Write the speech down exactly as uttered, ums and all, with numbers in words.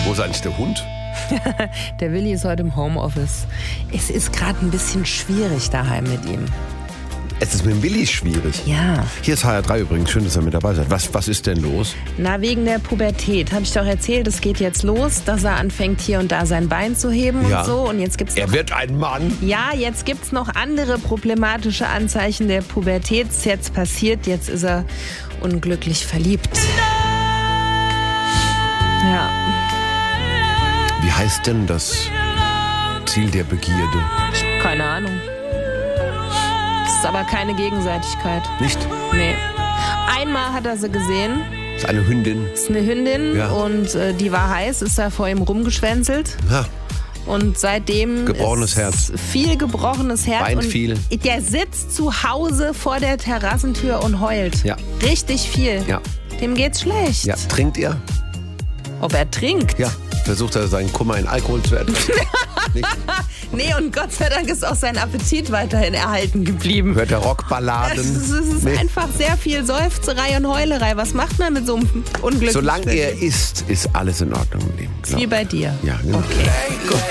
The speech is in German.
Wo ist eigentlich der Hund? Der Willi ist heute im Homeoffice. Es ist gerade ein bisschen schwierig daheim mit ihm. Es ist mit dem Willi schwierig. Ja. Hier ist H R drei übrigens. Schön, dass er mit dabei seid. Was, was ist denn los? Na, wegen der Pubertät. Habe ich doch erzählt, es geht jetzt los, dass er anfängt, hier und da sein Bein zu heben Ja. und so. Und jetzt gibt's noch, Er wird ein Mann. ja, jetzt gibt's noch andere problematische Anzeichen der Pubertät. Ist jetzt passiert, jetzt ist er unglücklich verliebt. Ja. Wie heißt denn das Ziel der Begierde? Keine Ahnung. Das ist aber keine Gegenseitigkeit. Nicht? Nee. Einmal hat er sie gesehen. Das ist eine Hündin. Das ist eine Hündin Ja. und äh, die war heiß, ist da vor ihm rumgeschwänzelt. Ha, Und seitdem Gebrochenes ist Herz. viel gebrochenes Herz. Weint und viel. Der sitzt zu Hause vor der Terrassentür und heult. Ja. Richtig viel. ja. Dem geht's schlecht. Ja. Trinkt ihr? Ob er trinkt? Ja. Versucht er seinen Kummer in Alkohol zu ertragen? Nicht? Nee, und Gott sei Dank ist auch sein Appetit weiterhin erhalten geblieben. Hört er Rockballaden? Es ist, es ist Nee. einfach sehr viel Seufzerei und Heulerei. Was macht man mit so einem Unglück? Solange er isst, ist alles in Ordnung im Leben. glaub Wie ich. bei dir. Ja, genau. Okay.